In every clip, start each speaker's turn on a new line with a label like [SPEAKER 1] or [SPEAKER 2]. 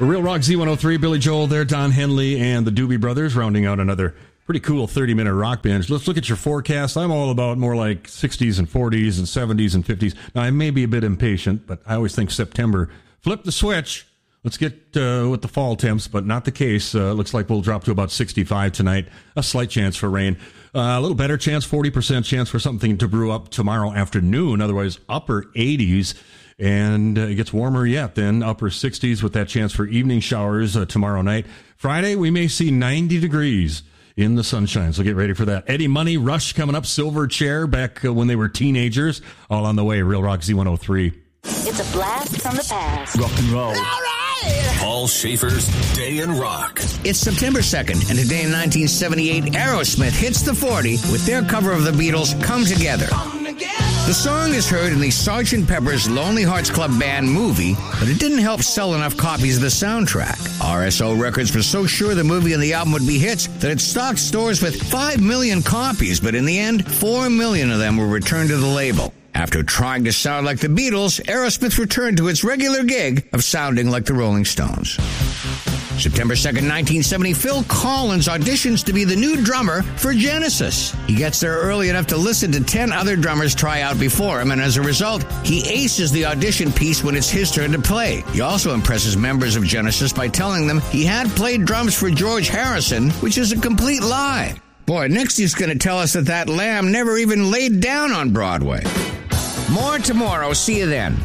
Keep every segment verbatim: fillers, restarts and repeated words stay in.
[SPEAKER 1] Real Rock Z one oh three, Billy Joel there, Don Henley, and the Doobie Brothers rounding out another pretty cool thirty-minute rock binge. Let's look at your forecast. I'm all about more like sixties and forties and seventies and fifties. Now, I may be a bit impatient, but I always think September. Flip the switch. Let's get uh, with the fall temps, but not the case. Uh, looks like we'll drop to about sixty-five tonight. A slight chance for rain. Uh, a little better chance, forty percent chance for something to brew up tomorrow afternoon. Otherwise, upper eighties. And uh, it gets warmer yet, then upper sixties with that chance for evening showers uh, tomorrow night. Friday, we may see ninety degrees in the sunshine, so get ready for that. Eddie Money, Rush coming up, Silverchair back uh, when they were teenagers. All on the way, Real Rock Z one oh three.
[SPEAKER 2] It's a blast from the past.
[SPEAKER 3] Rock and roll.
[SPEAKER 2] All right!
[SPEAKER 4] Paul Schaefer's Day in Rock.
[SPEAKER 3] It's September second, and today in nineteen seventy-eight, Aerosmith hits the forty with their cover of the Beatles' Come Together. Come Together. The song is heard in the Sergeant Pepper's Lonely Hearts Club Band movie, but it didn't help sell enough copies of the soundtrack. R S O Records was so sure the movie and the album would be hits that it stocked stores with five million copies, but in the end, four million of them were returned to the label. After trying to sound like the Beatles, Aerosmith returned to its regular gig of sounding like the Rolling Stones. September second, nineteen seventy, Phil Collins auditions to be the new drummer for Genesis. He gets there early enough to listen to ten other drummers try out before him, and as a result, he aces the audition piece when it's his turn to play. He also impresses members of Genesis by telling them he had played drums for George Harrison, which is a complete lie. Boy, next he's going to tell us that that lamb never even laid down on Broadway. More tomorrow. See you then.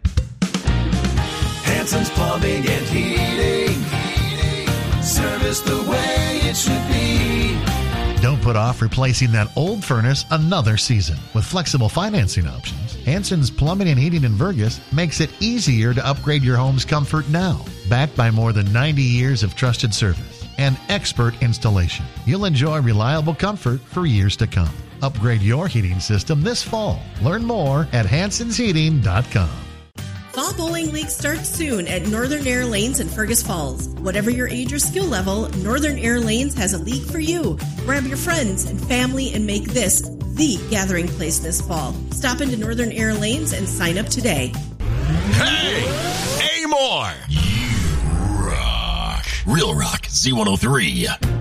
[SPEAKER 5] Hanson's Plumbing and Heating. Service the way it should be.
[SPEAKER 6] Don't put off replacing that old furnace another season. With flexible financing options, Hanson's Plumbing and Heating in Vergas makes it easier to upgrade your home's comfort now. Backed by more than ninety years of trusted service and expert installation, you'll enjoy reliable comfort for years to come. Upgrade your heating system this fall. Learn more at hansons heating dot com.
[SPEAKER 7] Fall Bowling League starts soon at Northern Air Lanes in Fergus Falls. Whatever your age or skill level, Northern Air Lanes has a league for you. Grab your friends and family and make this the gathering place this fall. Stop into Northern Air Lanes and sign up today.
[SPEAKER 4] Hey! Amore! You rock. Real Rock Z one oh three.